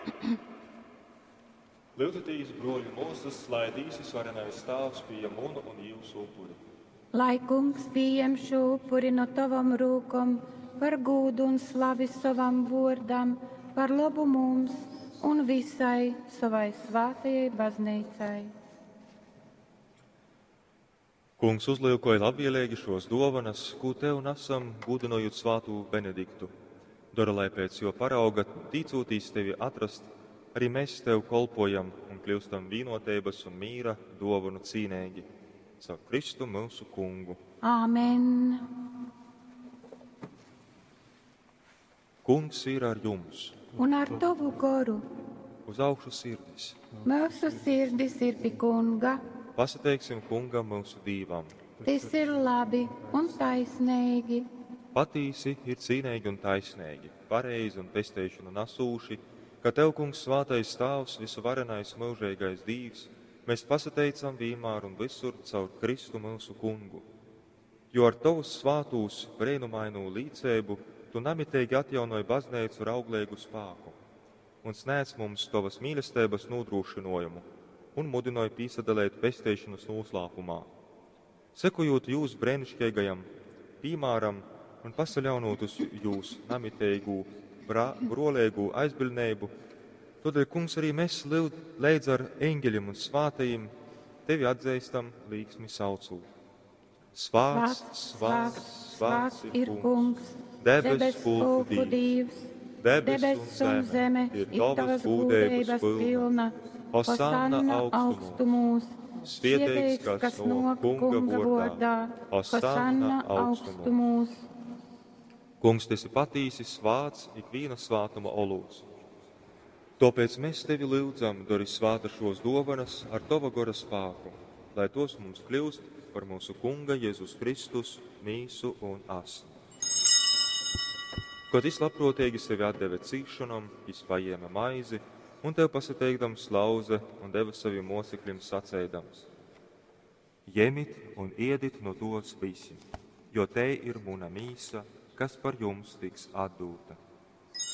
Lūdzatīs, broļi mūsus, lai dīsis varenais stāvs pie munu un jūsu upuri. Lai kungs pieņem šo upuri no tavam rūkom, par gūdu un slavi savam vārdam, par labu mums un visai savai svētajai baznīcai. Kungs uzliekoja labvēlīgi šos dovanas, ko tev nesam, gudinojot svātu Benediktu. Dara, lai pēc jo parauga, tīcotīs tevi atrast, arī mēs tev kolpojam un kļūstam vienotības un mīra dovanu cīnīgi. Caur Kristu mūsu kungu. Āmen! Kungs ir ar jums. Un ar tavu goru. Uz augšu sirdis. Mūsu sirdis ir pie kunga. Pasateiksim kungam mūsu dīvam. Tas ir labi un taisnīgi. Patīsi ir cīnīgi un taisnīgi, pareizi un pestēšanu nasūši, ka tev, kungs, svātais stāvs, visu varenais mūžīgais Dīvs, mēs pasateicam vienmēr un visur caur Kristu mūsu kungu. Jo ar tavu svātūs brēnumainu līdzību tu namitīgi atjaunoji baznīcu ar auglīgu spēku un sniedz mums tavas mīlestības nodrošinājumu un mudināja pīsadalēt pestēšanas noslēpumā. Sekojot jūs brēnišķīgajam piemēram un pasaļaunot uz jūs namiteigu brolēgu aizbildnību, tādēļ, kungs, arī mēs leidz ar eņģeļiem un svātajiem tevi atzīstam līksmi saucot. Svāts ir kungs, debes pulku Dievs, debes un zeme ir tavas gudrības pilna, hosanna augstumos, svētīts, kas no kunga vārdā, hosanna augstumos. Kungs, tas ir patīsi svāts ikviena svātuma olūts. Tāpēc mēs tevi lūdzam, dari svāta šos dovanas ar tava gora spēku, lai tos mums kļūst par mūsu kunga Jēzus Kristus, mīsu un asni. Kad labprotīgi sevi atdeve cīšanam, paņēma maizi un tev pasateikdams lauze un deva saviem mocekļiem sacēdams: Ņemiet un ēdiet no tos visi, jo te ir mana mīsa, kas par jums tiks atdota.